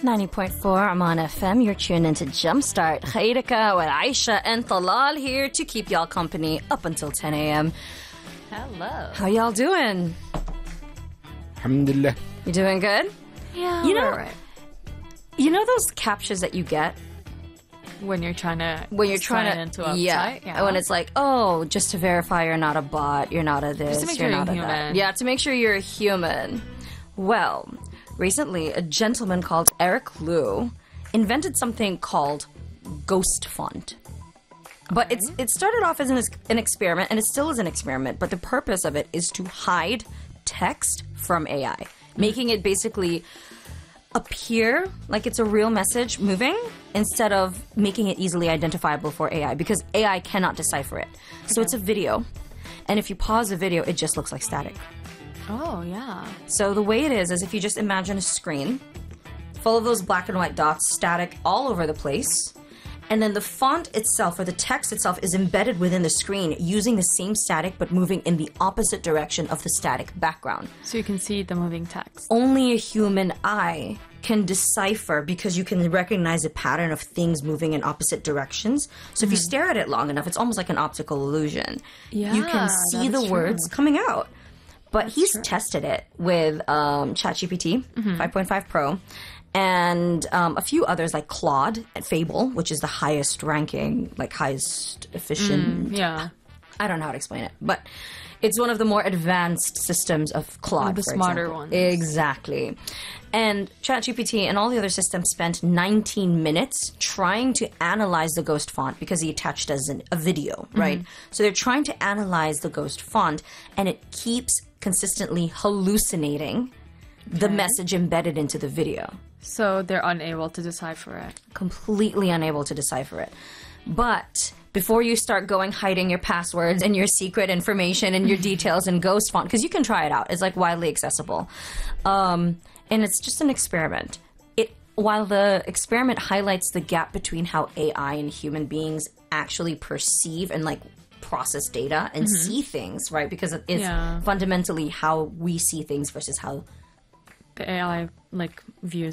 90.4 Amman FM. You're tuned into Jumpstart. Khairika with Aisha and Talal here to keep y'all company up until 10 a.m. Hello. How y'all doing? Alhamdulillah. You doing good? Yeah, You know- we're all right. You know those captures that you get When you're trying to sign into a yeah. website? When it's like, oh, just to verify you're not a bot, you're not a this, to make you're sure not you're a that. human. Yeah, to make sure you're a human. Well, recently, a gentleman called Eric Liu invented something called Ghost Font. But it started off as an experiment, and it still is an experiment, but the purpose of it is to hide text from AI, making it basically appear like it's a real message moving instead of making it easily identifiable for AI, because AI cannot decipher it. So it's a video, and if you pause the video, it just looks like static. Oh, yeah. So the way it is if you just imagine a screen full of those black and white dots, static all over the place, and then the font itself or the text itself is embedded within the screen using the same static but moving in the opposite direction of the static background. So you can see the moving text. Only a human eye can decipher, because you can recognize a pattern of things moving in opposite directions. So if you stare at it long enough, it's almost like an optical illusion. You can Yeah, see that the is words coming out. But he's tested it with ChatGPT 5.5 Pro and a few others like Claude and Fable, which is the highest ranking, like highest efficient. Yeah. I don't know how to explain it, but it's one of the more advanced systems of Claude. The for smarter example. ones. Exactly. And ChatGPT and all the other systems spent 19 minutes trying to analyze the ghost font, because he attached as a video, right? So they're trying to analyze the ghost font, and it keeps consistently hallucinating the message embedded into the video. So they're unable to decipher it. Completely unable to decipher it. But before you start hiding your passwords and your secret information and your details in Ghost Font, because you can try it out. It's like widely accessible. And it's just an experiment. While the experiment highlights the gap between how AI and human beings actually perceive and process data and see things, right? Because it's fundamentally how we see things versus how The AI views